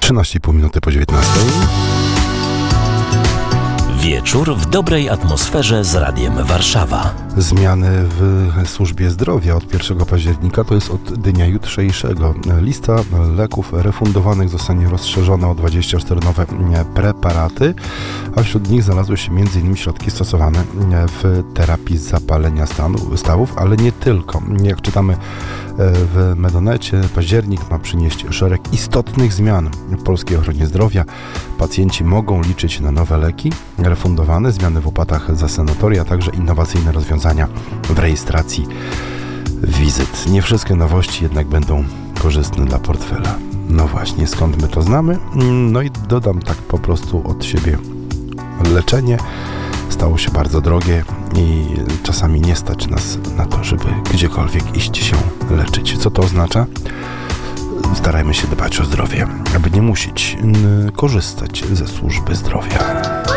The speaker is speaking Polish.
13,5 minuty po 19. Wieczór w dobrej atmosferze z Radiem Warszawa. Zmiany w służbie zdrowia od 1 października to jest od dnia jutrzejszego. Lista leków refundowanych zostanie rozszerzona o 24 nowe preparaty, a wśród nich znalazły się m.in. środki stosowane w terapii zapalenia stawów, ale nie tylko. Jak czytamy w Medonecie, październik ma przynieść szereg istotnych zmian w polskiej ochronie zdrowia. Pacjenci mogą liczyć na nowe leki refundowane, zmiany w opłatach za sanatoria, a także innowacyjne rozwiązania w rejestracji wizyt. Nie wszystkie nowości jednak będą korzystne dla portfela. No właśnie, skąd my to znamy? No i dodam tak po prostu od siebie. Leczenie stało się bardzo drogie i czasami nie stać nas na to, żeby gdziekolwiek iść się leczyć. Co to oznacza? Starajmy się dbać o zdrowie, aby nie musieć korzystać ze służby zdrowia.